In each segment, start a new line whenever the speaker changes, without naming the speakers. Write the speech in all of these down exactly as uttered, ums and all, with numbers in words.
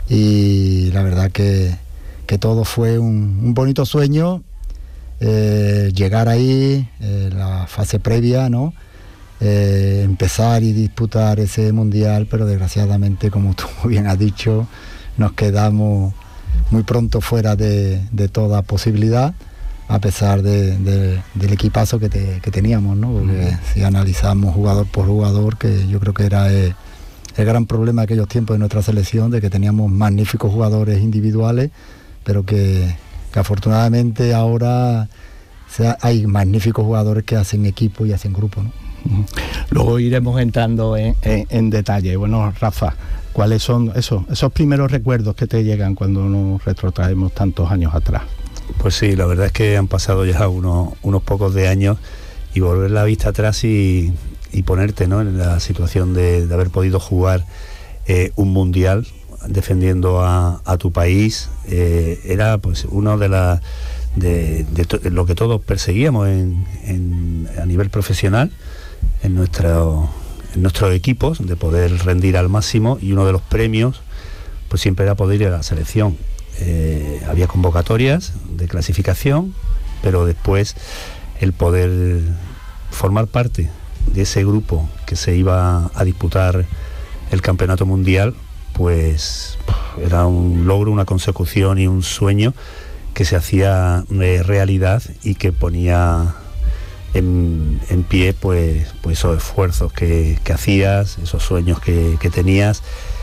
y la verdad que, que todo fue un, un bonito sueño, eh, llegar ahí, eh, la fase previa, ¿no? Eh, empezar y disputar ese mundial, pero desgraciadamente, como tú muy bien has dicho, nos quedamos muy pronto fuera de, de toda posibilidad, a pesar de, de, del equipazo que, te, que teníamos, ¿no? Porque uh-huh. si analizamos jugador por jugador, que yo creo que era el, el gran problema de aquellos tiempos de nuestra selección, de que teníamos magníficos jugadores individuales, pero que, que afortunadamente ahora sea, hay magníficos jugadores que hacen equipo y hacen grupo, ¿no?
Uh-huh. Luego iremos entrando en, en, en detalle. Bueno, Rafa, ¿cuáles son esos, esos primeros recuerdos que te llegan cuando nos retrotraemos tantos años atrás?
Pues sí, la verdad es que han pasado ya unos, unos pocos de años, y volver la vista atrás y, y ponerte, ¿no?, en la situación de, de haber podido jugar eh, un mundial defendiendo a, a tu país, eh, era pues uno de las de, de, to, de lo que todos perseguíamos en, en, a nivel profesional en, nuestro, en nuestros equipos, de poder rendir al máximo, y uno de los premios pues siempre era poder ir a la selección. Eh, había convocatorias de clasificación, pero después el poder formar parte de ese grupo que se iba a disputar el campeonato mundial, pues era un logro, una consecución y un sueño que se hacía eh, realidad, y que ponía en, en pie pues, pues esos esfuerzos que, que hacías, esos sueños que, que tenías.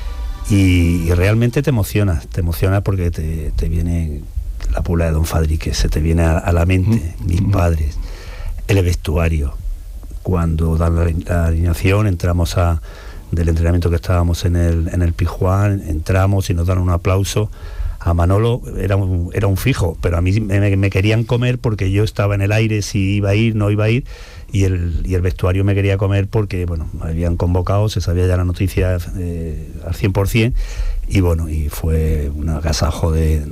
Y, y realmente te emocionas, te emocionas porque te, te viene la Puebla de Don Fadrique, se te viene a, a la mente, mm. mis padres, el vestuario. Cuando dan la, la alineación, entramos a, del entrenamiento que estábamos en el, en el Pijuán, entramos y nos dan un aplauso. A Manolo era un, era un fijo, pero a mí me, me querían comer porque yo estaba en el aire, si iba a ir, no iba a ir. Y el, y el vestuario me quería comer porque, bueno, me habían convocado, se sabía ya la noticia eh, al cien por ciento, y bueno, y fue un agasajo de,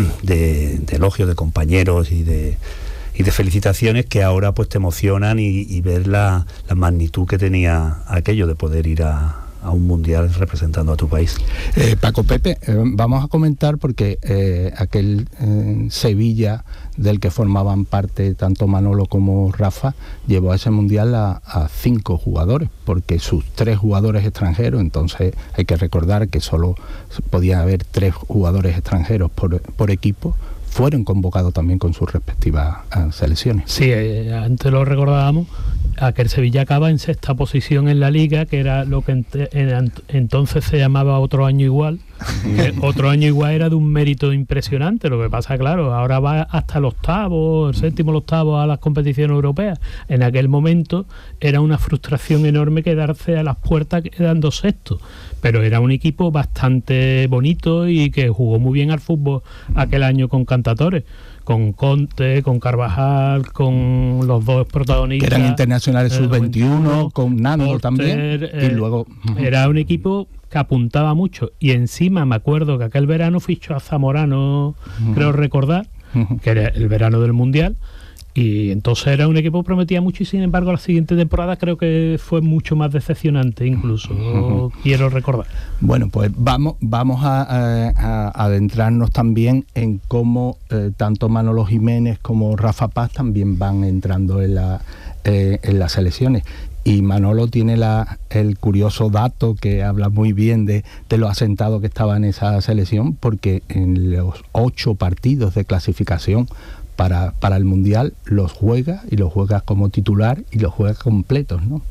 de, de elogios de compañeros y de, y de felicitaciones que ahora pues te emocionan, y, y ver la, la magnitud que tenía aquello de poder ir a, a un mundial representando a tu país.
Eh, Paco Pepe, eh, vamos a comentar porque eh, aquel eh, Sevilla del que formaban parte tanto Manolo como Rafa llevó a ese mundial a, a cinco jugadores, porque sus tres jugadores extranjeros, entonces hay que recordar que solo podía haber tres jugadores extranjeros por, por equipo, fueron convocados también con sus respectivas uh, selecciones.
Sí, eh, antes lo recordábamos, aquel Sevilla acaba en sexta posición en la Liga, que era lo que ent- en, entonces se llamaba otro año igual. Que otro año igual era de un mérito impresionante. Lo que pasa, claro, ahora va hasta el octavo, el séptimo, el octavo a las competiciones europeas. En aquel momento era una frustración enorme quedarse a las puertas quedando sexto, pero era un equipo bastante bonito y que jugó muy bien al fútbol aquel año con Cantatore, con Conte, con Carvajal, con los dos protagonistas.
Que eran internacionales sub veintiuno, con Nando Porter, también, eh, y luego...
Era un equipo que apuntaba mucho, y encima me acuerdo que aquel verano fichó a Zamorano, uh-huh. creo recordar, uh-huh. que era el verano del Mundial, y entonces era un equipo que prometía mucho, y sin embargo la siguiente temporada creo que fue mucho más decepcionante incluso, uh-huh. quiero recordar.
Bueno, pues vamos vamos a, a, a adentrarnos también en cómo eh, tanto Manolo Jiménez como Rafa Paz también van entrando en, la, eh, en las selecciones. Y Manolo tiene la, el curioso dato que habla muy bien de, de lo asentado que estaba en esa selección, porque en los ocho partidos de clasificación para, para el Mundial los juega, y los juega como titular y los juega completos, ¿no?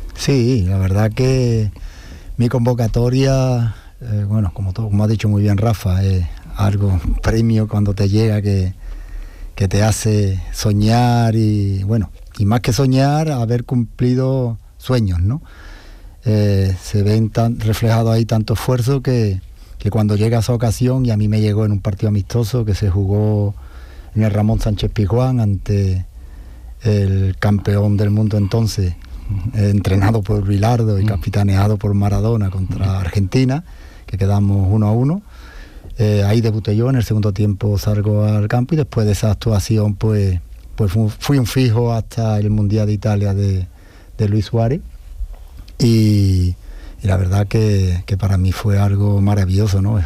Sí, la verdad que mi convocatoria, eh, bueno, como, todo, como ha dicho muy bien Rafa, es algo, un premio cuando te llega que, que te hace soñar y, bueno, y más que soñar, haber cumplido sueños, ¿no? Eh, se ven tan reflejado ahí tanto esfuerzo que, que cuando llega esa ocasión, y a mí me llegó en un partido amistoso que se jugó en el Ramón Sánchez Pizjuán ante el campeón del mundo entonces, eh, entrenado por Bilardo y capitaneado por Maradona, contra Argentina, que quedamos uno a uno. Eh, ahí debuté yo, en el segundo tiempo salgo al campo, y después de esa actuación pues pues fui un fijo hasta el Mundial de Italia de, de Luis Suárez, y, y la verdad que, que para mí fue algo maravilloso, ¿no?